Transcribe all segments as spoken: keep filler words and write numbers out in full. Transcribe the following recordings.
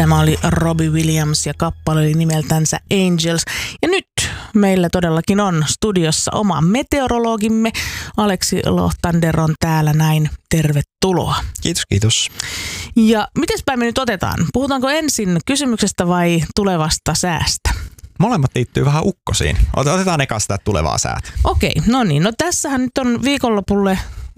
Tämä oli Robbie Williams ja kappale oli nimeltänsä Angels. Ja nyt meillä todellakin on studiossa oma meteorologimme. Aleksi Lohtander on täällä näin. Tervetuloa. Kiitos, kiitos. Ja mites me nyt otetaan? Puhutaanko ensin kysymyksestä vai tulevasta säästä? Molemmat liittyy vähän ukkosiin. Otetaan eka sitä tulevaa säätä. Okei, no niin. No tässähän nyt on viikonlopulle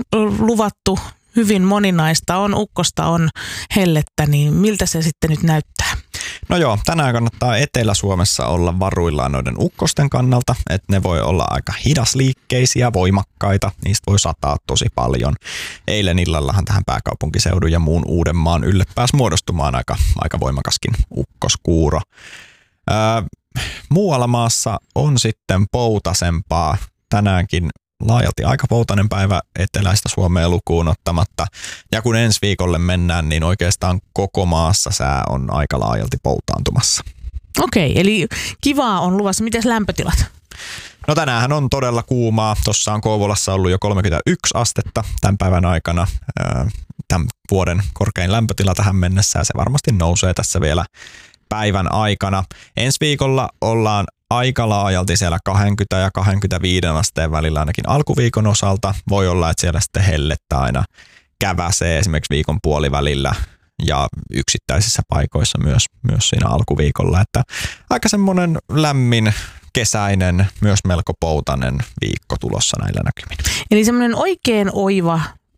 luvattu hyvin moninaista. On ukkosta, on hellettä, niin miltä se sitten nyt näyttää? No joo, tänään kannattaa Etelä-Suomessa olla varuillaan noiden ukkosten kannalta, että ne voi olla aika hidasliikkeisiä, voimakkaita, niistä voi sataa tosi paljon. Eilen illallahan tähän pääkaupunkiseudun ja muun Uudenmaan ylle pääsi muodostumaan aika, aika voimakaskin ukkoskuuro. Öö, muualla maassa on sitten poutasempaa tänäänkin. Laajalti aika poutainen päivä eteläistä Suomea lukuun ottamatta. Ja kun ensi viikolle mennään, niin oikeastaan koko maassa sää on aika laajalti poutaantumassa. Okei, eli kivaa on luvassa. Mites lämpötilat? No tänäänhän on todella kuumaa. Tuossa on Kouvolassa ollut jo kolmekymmentäyksi astetta tämän päivän aikana. Tämän vuoden korkein lämpötila tähän mennessä ja se varmasti nousee tässä vielä päivän aikana. Ensi viikolla ollaan aika laajalti siellä kaksikymmentä ja kaksikymmentäviisi asteen välillä ainakin alkuviikon osalta. Voi olla, että siellä sitten hellettä aina käväsee esimerkiksi viikon puolivälillä ja yksittäisissä paikoissa myös, myös siinä alkuviikolla. Että aika semmoinen lämmin, kesäinen, myös melko poutainen viikko tulossa näillä näkymin. Eli semmoinen oikein oiva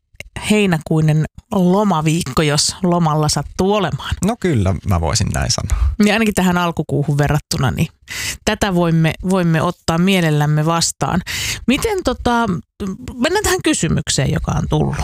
heinäkuinen lomaviikko, jos lomalla sattuu olemaan. No kyllä, mä voisin näin sanoa. Ja ainakin tähän alkukuuhun verrattuna, niin tätä voimme, voimme ottaa mielellämme vastaan. Miten tota, mennään tähän kysymykseen, joka on tullut.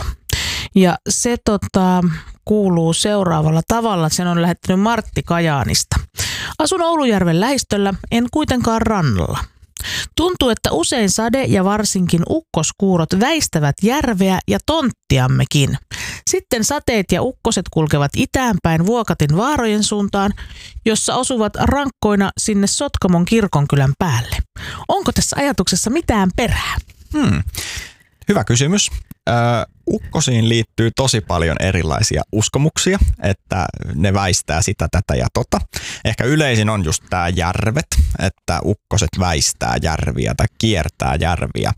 Ja se tota, kuuluu seuraavalla tavalla. Sen on lähettänyt Martti Kajaanista. Asun Oulujärven lähistöllä, en kuitenkaan rannalla. Tuntuu, että usein sade ja varsinkin ukkoskuurot väistävät järveä ja tonttiammekin. Sitten sateet ja ukkoset kulkevat itäänpäin Vuokatin vaarojen suuntaan, jossa osuvat rankkoina sinne Sotkamon kirkonkylän päälle. Onko tässä ajatuksessa mitään perää? Hmm. Hyvä kysymys. Ö, ukkosiin liittyy tosi paljon erilaisia uskomuksia, että ne väistää sitä, tätä ja tota. Ehkä yleisin on just tämä järvet, että ukkoset väistää järviä tai kiertää järviä.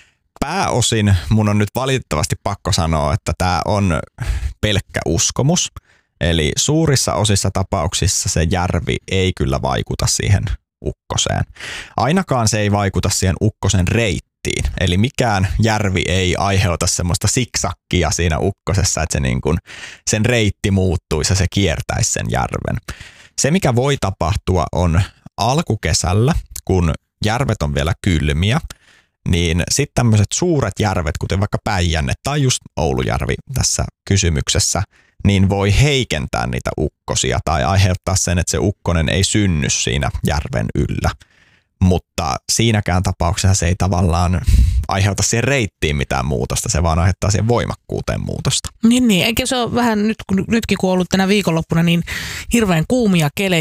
Pääosin mun on nyt valitettavasti pakko sanoa, että tämä on pelkkä uskomus. Eli suurissa osissa tapauksissa se järvi ei kyllä vaikuta siihen ukkoseen. Ainakaan se ei vaikuta siihen ukkosen reittiin. Eli mikään järvi ei aiheuta semmoista siksakkia siinä ukkosessa, että se niin kuin, sen reitti muuttuisi ja se kiertäisi sen järven. Se, mikä voi tapahtua, on alkukesällä, kun järvet on vielä kylmiä, niin sitten tämmöiset suuret järvet, kuten vaikka Päijänne tai just Oulujärvi tässä kysymyksessä, niin voi heikentää niitä ukkosia tai aiheuttaa sen, että se ukkonen ei synny siinä järven yllä. Mutta siinäkään tapauksessa se ei tavallaan aiheuta siihen reittiin mitään muutosta, se vaan aiheuttaa siihen voimakkuuteen muutosta. Niin, niin. Eikä se ole vähän nyt, kun, nytkin kun on ollut tänä viikonloppuna, niin hirveän kuumia kelejä.